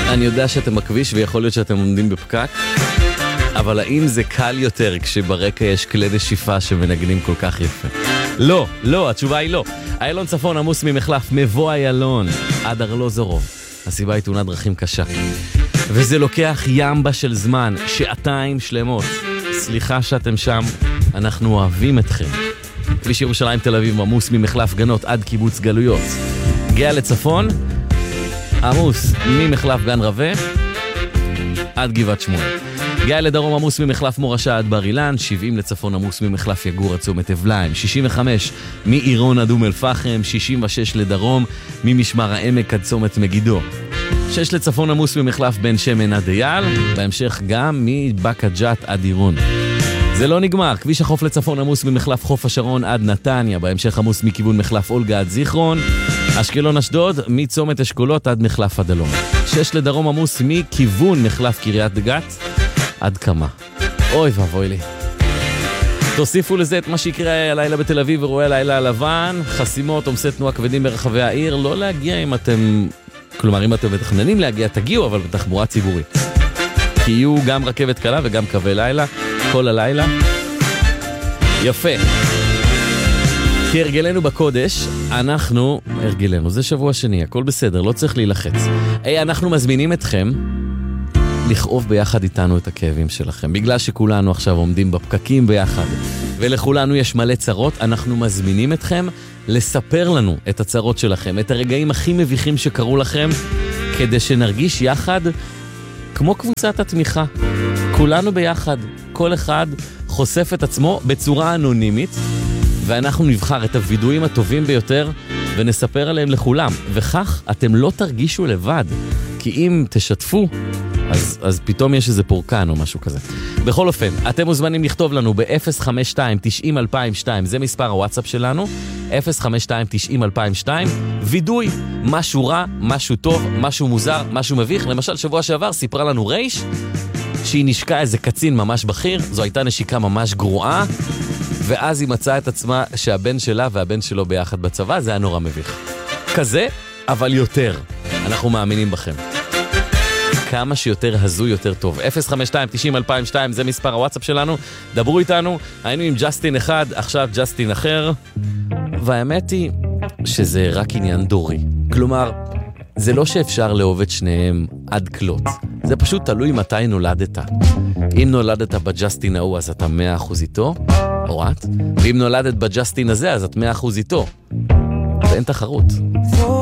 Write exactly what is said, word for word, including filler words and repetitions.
אני יודע שאתם בכביש ויכול להיות שאתם עומדים בפקק, אבל האם זה קל יותר כשברקע יש כלי נשיפה שמנגנים כל כך יפה? לא, לא, התשובה היא לא. איילון צפון עמוס ממחלף, מבוא איילון עד ארלוזורוב. הסיבה היא תאונת דרכים קשה. וזה לוקח ימבה של זמן, שעתיים שלמות. סליחה שאתם שם, אנחנו אוהבים אתכם. כביש ירושלים תל אביב עמוס ממחלף גנות עד קיבוץ גלויות. גאה לצפון, עמוס ממחלף גן רווה עד גבעת שמואל. גאה לדרום עמוס ממחלף מורשה עד בר אילן, שבעים לצפון עמוס ממחלף יגור עד צומת אבליים, שישים וחמש מעירון עד אום אל פחם, שישים ושש לדרום ממשמר העמק עד צומת מגידו. שש לצפון עמוס ממחלף בן שמן עד אייל, בהמשך גם מבאקה ג'ת עד עירון. זה לא נגמר, כביש החוף לצפון עמוס ממחלף חוף השרון עד נתניה, בהמשך עמוס מכיוון מחלף אולגה עד זיכרון, אשקלון אשדוד מצומת אשכולות עד מחלף הדלום. שש לדרום עמוס מכיוון מחלף קריית גת עד כמה. אוי ואבוי לי. תוסיפו לזה את מה שיקרה הלילה בתל אביב ורואה הלילה הלבן, חסימות, עומסי תנועה כבדים ברחבי העיר, לא להגיע אם אתם, כלומר אם אתם מתכננים להגיע תגיעו, אבל בתחבורה ציבורית. כי יהיו גם רכבת קלה וגם קווי לילה, כל הלילה. יפה. כהרגלנו בקודש, אנחנו, הרגלנו, זה שבוע שני, הכל בסדר, לא צריך להילחץ. היי, אנחנו מזמינים אתכם לכאוב ביחד איתנו את הכאבים שלכם. בגלל שכולנו עכשיו עומדים בפקקים ביחד, ולכולנו יש מלא צרות, אנחנו מזמינים אתכם לספר לנו את הצרות שלכם, את הרגעים הכי מביכים שקרו לכם, כדי שנרגיש יחד כמו קבוצת התמיכה. כולנו ביחד, כל אחד חושף את עצמו בצורה אנונימית, ואנחנו נבחר את הוידועים הטובים ביותר ונספר עליהם לכולם. וכך אתם לא תרגישו לבד, כי אם תשתפו, אז, אז פתאום יש איזה פורקן או משהו כזה. בכל אופן, אתם מוזמנים לכתוב לנו ב-אפס חמש שתיים תשעים אלפיים ושתיים, זה מספר הוואטסאפ שלנו, אפס חמש שתיים תשעים אלפיים ושתיים, וידוי, משהו רע, משהו טוב, משהו מוזר, משהו מביך. למשל, שבוע שעבר סיפרה לנו רייש, שהיא נשקה איזה קצין ממש בכיר, זו הייתה נשיקה ממש גרועה, ואז היא מצאה את עצמה שהבן שלה והבן שלו ביחד בצבא, זה היה נורא מביך. כזה, אבל יותר. אנחנו מאמינים בכם. כמה שיותר הזו יותר טוב. אפס חמש שתיים תשעים אלפיים ושתיים, זה מספר הוואטסאפ שלנו. דברו איתנו, היינו עם ג'סטין אחד, עכשיו ג'סטין אחר. והאמת היא שזה רק עניין דורי. כלומר, זה לא שאפשר לאהוב את שניהם עד כלות. זה פשוט תלוי מתי נולדת. אם נולדת בג'סטין ההוא, אז אתה מאה אחוז איתו, או את. ואם נולדת בג'סטין הזה, אז את מאה אחוז איתו. ואין תחרות.